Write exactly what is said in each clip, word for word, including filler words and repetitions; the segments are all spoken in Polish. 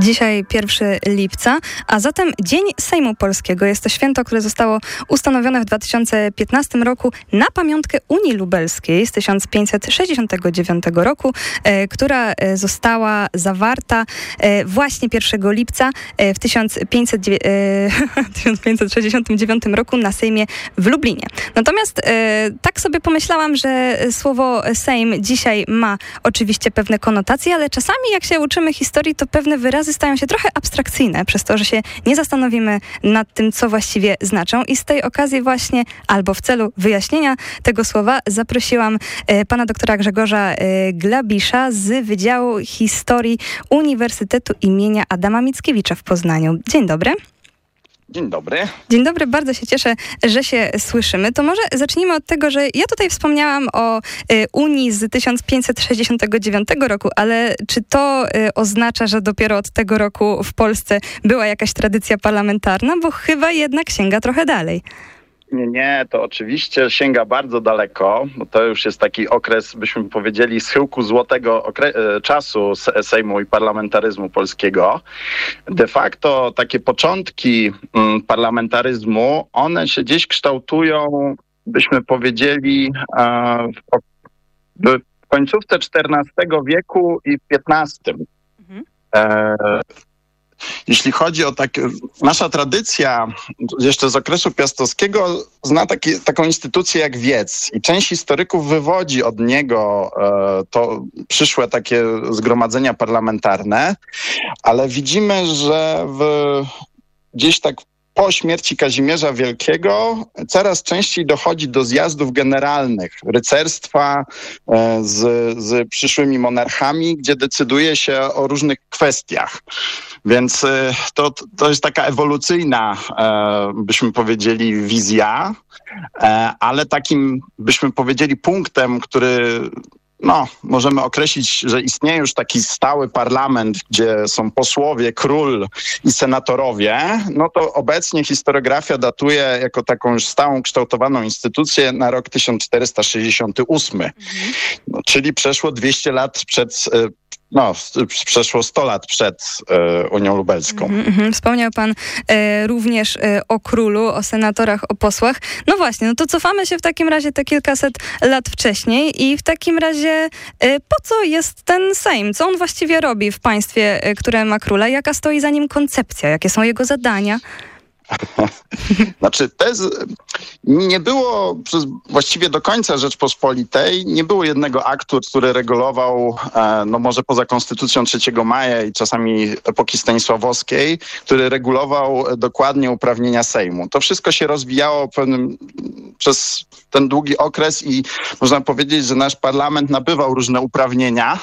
Dzisiaj pierwszego lipca, a zatem Dzień Sejmu Polskiego. Jest to święto, które zostało ustanowione w dwa tysiące piętnastym roku na pamiątkę Unii Lubelskiej z tysiąc pięćset sześćdziesiątego dziewiątego roku, e, która została zawarta e, właśnie pierwszego lipca e, w tysiąc pięćset sześćdziesiątym dziewiątym roku na Sejmie w Lublinie. Natomiast e, tak sobie pomyślałam, że słowo Sejm dzisiaj ma oczywiście pewne konotacje, ale czasami jak się uczymy historii, to pewne wyrazy stają się trochę abstrakcyjne, przez to, że się nie zastanowimy nad tym, co właściwie znaczą. I z tej okazji właśnie, albo w celu wyjaśnienia tego słowa, zaprosiłam e, pana doktora Grzegorza e, Glabisza z Wydziału Historii Uniwersytetu imienia Adama Mickiewicza w Poznaniu. Dzień dobry. Dzień dobry. Dzień dobry, bardzo się cieszę, że się słyszymy. To może zacznijmy od tego, że ja tutaj wspomniałam o y, Unii z tysiąc pięćset sześćdziesiątego dziewiątego roku, ale czy to y, oznacza, że dopiero od tego roku w Polsce była jakaś tradycja parlamentarna? Bo chyba jednak sięga trochę dalej. Nie, nie, to oczywiście sięga bardzo daleko, bo to już jest taki okres, byśmy powiedzieli, schyłku złotego okre- czasu Sejmu i parlamentaryzmu polskiego. De facto takie początki mm, parlamentaryzmu, one się gdzieś kształtują, byśmy powiedzieli, e, w, w końcówce czternastego wieku i w piętnastym. Mhm. E, Jeśli chodzi o tak, nasza tradycja jeszcze z okresu piastowskiego zna taki, taką instytucję jak wiec i część historyków wywodzi od niego e, to przyszłe takie zgromadzenia parlamentarne, ale widzimy, że w, gdzieś tak po śmierci Kazimierza Wielkiego coraz częściej dochodzi do zjazdów generalnych rycerstwa e, z, z przyszłymi monarchami, gdzie decyduje się o różnych kwestiach. Więc e, to, to jest taka ewolucyjna, e, byśmy powiedzieli, wizja, e, ale takim, byśmy powiedzieli, punktem, który no, możemy określić, że istnieje już taki stały parlament, gdzie są posłowie, król i senatorowie, no to obecnie historiografia datuje jako taką już stałą, kształtowaną instytucję na rok tysiąc czterysta sześćdziesiąty ósmy. Mhm. No, czyli przeszło dwieście lat przed... No, przeszło sto lat przed e, Unią Lubelską. Mm-hmm. Wspomniał pan e, również e, o królu, o senatorach, o posłach. No właśnie, no to cofamy się w takim razie te kilkaset lat wcześniej i w takim razie e, po co jest ten Sejm? Co on właściwie robi w państwie, e, które ma króla? Jaka stoi za nim koncepcja? Jakie są jego zadania? Znaczy, tez nie było przez właściwie do końca Rzeczpospolitej, nie było jednego aktu, który regulował, no może poza Konstytucją trzeciego maja i czasami epoki stanisławowskiej, który regulował dokładnie uprawnienia Sejmu. To wszystko się rozwijało pewnym, przez ten długi okres i można powiedzieć, że nasz parlament nabywał różne uprawnienia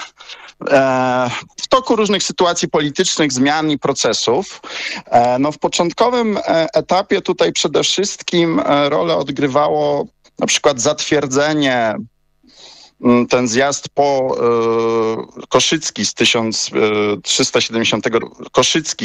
w toku różnych sytuacji politycznych, zmian i procesów. No w początkowym etapie tutaj przede wszystkim rolę odgrywało na przykład zatwierdzenie, ten zjazd po Koszycki z tysiąc trzysta siedemdziesiątego Koszycki